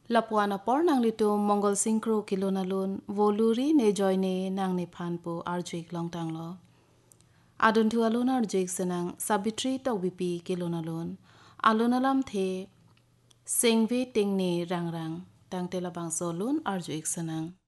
Lapuana por nang litu Mongol Syncro kilonalun voluri ne joine nang ne phanpo arjuik longtang lo. Adun tu alun arjuik senang Sabitri tok bipi kilonalun alunalam the sengve tingne rang rang tang tela bang solun arjuik senang.